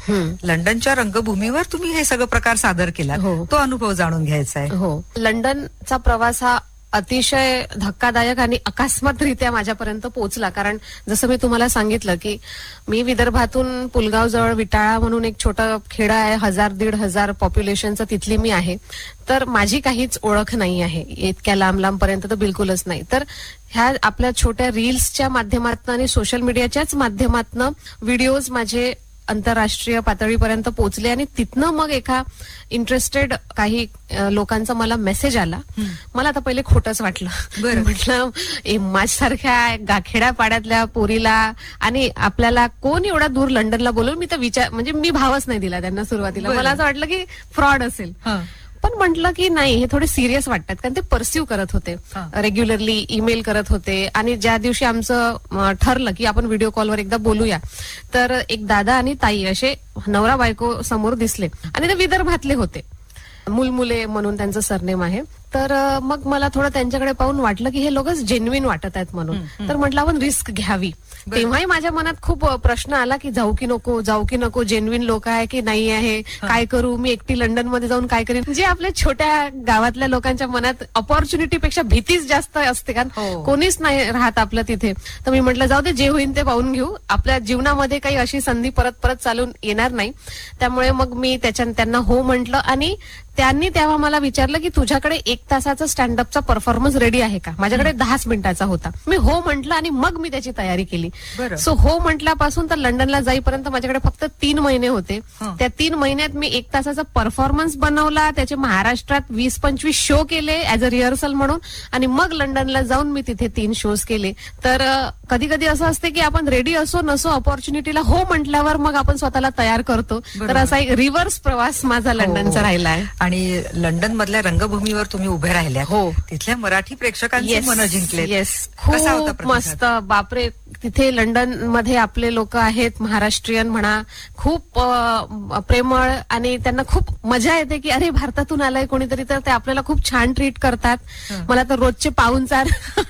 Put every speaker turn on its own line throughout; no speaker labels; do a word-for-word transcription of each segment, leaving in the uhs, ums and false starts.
लंडनच्या रंगभूमीवर तुम्ही हे सगळं प्रकार सादर केला, तो अनुभव जाणून घ्यायचा आहे.
हो, लंडनचा प्रवास हा अतिशय धक्कादायक आणि अकस्मातरित्या माझ्यापर्यंत पोहोचला. कारण जसं मी तुम्हाला सांगितलं की मी विदर्भातून पुलगाव जवळ विटाळा म्हणून एक छोटा खेडा आहे, हजार दीड हजार पॉप्युलेशनचं, तिथली मी आहे. तर माझी काहीच ओळख नाही आहे इतक्या लांब लांब पर्यंत, तर बिलकुलच नाही. तर ह्या आपल्या छोट्या रील्सच्या माध्यमातून आणि सोशल मीडियाच्याच माध्यमातून व्हिडिओज माझे आंतरराष्ट्रीय पातळीपर्यंत पोहोचले आणि तिथनं मग एका इंटरेस्टेड काही लोकांचा मला मेसेज आला. मला आता पहिले खोटंच वाटलं. म्हटलं माझ्यासारख्या गाखेड्या पाड्यातल्या पोरीला आणि आपल्याला कोण एवढा दूर लंडनला बोलवून, मी तर विचार म्हणजे मी भावच नाही दिला त्यांना सुरुवातीला. मला असं वाटलं की फ्रॉड असेल. पण म्हटलं की नाही, हे थोडे सिरियस वाटतात, कारण ते परस्यू करत होते, रेग्युलरली ईमेल करत होते. आणि ज्या दिवशी आमचं ठरलं की आपण व्हिडिओ कॉलवर एकदा बोलूया, तर एक दादा आणि ताई असे नवरा बायको समोर दिसले आणि ते विदर्भातले होते, मुलमुले म्हणून त्यांचं सरनेम आहे. तर मग मला थोडं त्यांच्याकडे पाहून वाटलं की हे लोकच जेन्युइन वाटत आहेत म्हणून. तर म्हटलं आपण रिस्क घ्यावी. तेव्हाही माझ्या मनात खूप प्रश्न आला की जाऊ की नको, जाऊ की नको, जेन्युइन लोक आहे की नाही आहे, काय करू, मी एकटी लंडन मध्ये जाऊन काय करेन. जे आपल्या छोट्या गावातल्या लोकांच्या मनात ऑपॉर्च्युनिटीपेक्षा भीतीच जास्त असते, कारण कोणीच नाही राहत आपलं तिथे. तर मी म्हटलं जाऊ दे, जे होईल ते पाहून घेऊ, आपल्या जीवनामध्ये काही अशी संधी परत परत चालून येणार नाही. त्यामुळे मग मी त्याच्या त्यांना हो म्हटलं आणि त्यांनी तेव्हा मला विचारलं की तुझ्याकडे एक तासाचा स्टँडअपचा परफॉर्मन्स रेडी आहे का. माझ्याकडे दहाच मिनिटाचा होता. मी हो म्हटलं आणि मग मी त्याची तयारी केली. सो हो म्हटल्यापासून तर लंडनला जाईपर्यंत माझ्याकडे फक्त तीन महिने होते. त्या तीन महिन्यात मी एक तासाचा परफॉर्मन्स बनवला, त्याचे महाराष्ट्रात वीस पंचवीस शो केले ऍज अ रिहर्सल म्हणून, आणि मग लंडनला जाऊन मी तिथे तीन शोज केले. तर कधी कधी असं असते की आपण रेडी असो नसो, ऑपॉर्च्युनिटीला हो म्हटल्यावर मग आपण स्वतःला तयार करतो. तर असा एक रिव्हर्स प्रवास माझा लंडनचा राहिला आहे.
आणि लंडन मधल्या रंगभूमीवर तुम्ही उभे राहिल्या, हो, तिथल्या मराठी प्रेक्षकांची मन जिंकले.
येस, खूप मस्त. बापरे, तिथे लंडन मध्ये आपले लोक आहेत, महाराष्ट्रीयन म्हणा, खूप प्रेमळ, आणि त्यांना खूप मजा येते की अरे भारतातून आलाय कोणीतरी, तर ते आपल्याला खूप छान ट्रीट करतात. मला तर रोजचे पाहुणचार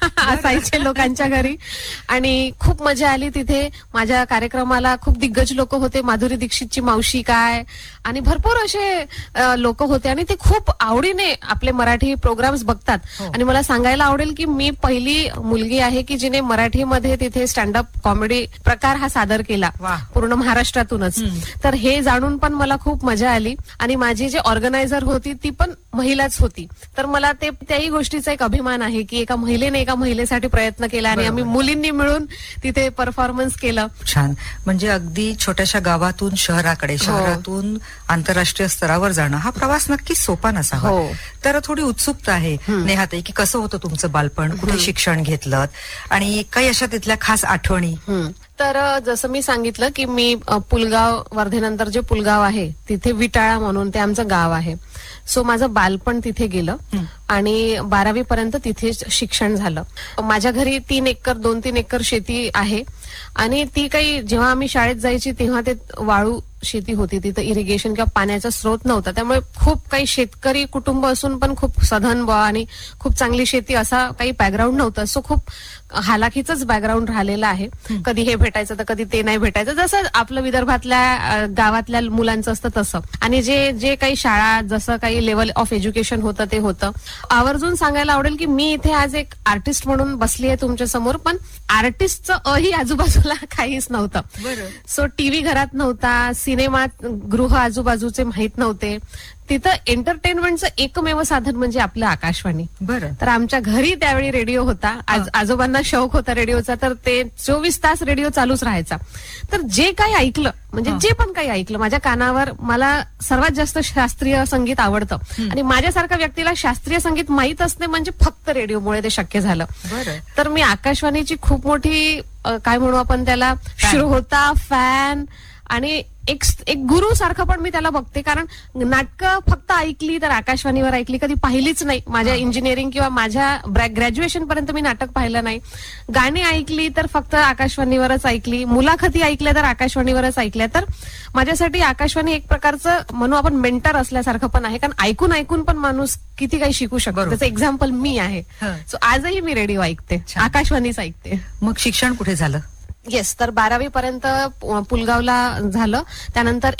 असायचे लोकांच्या घरी आणि खूप मजा आली तिथे. माझ्या कार्यक्रमाला खूप दिग्गज लोक होते, माधुरी दीक्षितची मावशी काय, आणि भरपूर असे लोक होते आणि ते खूप आवडीने आपले मराठी प्रोग्राम्स बघतात. आणि मला सांगायला आवडेल की मी पहिली मुलगी आहे की जिने मराठीमध्ये तिथे स्टँडअप कॉमेडी प्रकार हा सादर केला, पूर्ण महाराष्ट्रातूनच. तर हे जाणून पण मला खूप मजा आली. आणि माझी जे ऑर्गनायझर होती ती पण महिलाच होती. तर मला ते त्याही गोष्टीचा एक अभिमान आहे की एका महिलेने एका महिलेसाठी प्रयत्न केला आणि आम्ही मुलींनी मिळून तिथे परफॉर्मन्स केलं.
छान. म्हणजे अगदी छोट्याशा गावातून शहराकडे, शहरातून आंतरराष्ट्रीय स्तरावर जाणं हा प्रवास नक्कीच सोपा नसावा. तर थोडी उत्सुकता आहे नेहाताई की कसं होतं तुमचं बालपण, कुठे शिक्षण घेतलं आणि काही अशा तिथल्या खास आठवणी.
तर जसं मी सांगितलं की मी पुलगाव, वर्धेनंतर जे पुलगाव आहे तिथे विटाळा म्हणून ते आमचं गाव आहे. सो माझं बालपण तिथे गेलं आणि बारावी पर्यंत तिथेच शिक्षण झालं. माझ्या घरी तीन एकर दोन तीन एकर शेती आहे आणि ती काही, जेव्हा आम्ही शाळेत जायची तेव्हा ते वाळू शेती होती, तिथं इरिगेशन किंवा पाण्याचा स्रोत नव्हता. त्यामुळे खूप काही शेतकरी कुटुंब असून पण खूप सधन बा आणि खूप चांगली शेती असा काही बॅकग्राऊंड नव्हतं. सो खूप हालाखीच बॅकग्राऊंड राहिलेलं आहे. कधी हे भेटायचं तर कधी ते नाही भेटायचं, जसं आपलं विदर्भातल्या गावातल्या मुलांचं असतं तसं. आणि जे जे काही शाळा, जसं काही लेवल ऑफ एज्युकेशन होतं ते होतं. आवर्जून सांगायला आवडेल की मी इथे आज एक आर्टिस्ट म्हणून बसली आहे तुमच्या समोर, पण आर्टिस्टचं अही आजूबाजूला काहीच नव्हतं. सो टीव्ही घरात नव्हता, सिनेमात गृह आजूबाजूचे माहित नव्हते. तिथं एंटरटेनमेंटचं एकमेव साधन म्हणजे आपलं आकाशवाणी.
बरं.
तर आमच्या घरी त्यावेळी रेडिओ होता. आज आजोबांना शौक होता रेडिओचा, तर ते चोवीस तास रेडिओ चालूच राहायचा. तर जे काही ऐकलं, म्हणजे जे पण काही ऐकलं माझ्या कानावर, मला सर्वात जास्त शास्त्रीय संगीत आवडतं आणि माझ्यासारख्या व्यक्तीला शास्त्रीय संगीत माहीत असणे म्हणजे फक्त रेडिओमुळे ते शक्य झालं. तर मी आकाशवाणीची खूप मोठी, काय म्हणू आपण त्याला, श्रोता, फॅन आणि एक एक गुरु सारखं पण मी त्याला बघते. कारण नाटकं फक्त ऐकली तर आकाशवाणीवर ऐकली, कधी पाहिलीच नाही. माझ्या इंजिनिअरिंग किंवा माझ्या ग्रॅज्युएशन पर्यंत मी नाटक पाहिलं नाही. गाणी ऐकली तर फक्त आकाशवाणीवरच ऐकली, मुलाखती ऐकल्या तर आकाशवाणीवरच ऐकल्या. तर माझ्यासाठी आकाशवाणी एक प्रकारचं म्हणू आपण मेंटर असल्यासारखं पण आहे, कारण ऐकून ऐकून पण माणूस किती काही शिकू शकतो. त्याचं एक्झाम्पल मी आहे. सो आजही मी रेडिओ ऐकते, आकाशवाणीच ऐकते.
मग शिक्षण कुठे झालं?
येस, तर बारावी पर्यंत पुलगावला झालं. त्यानंतर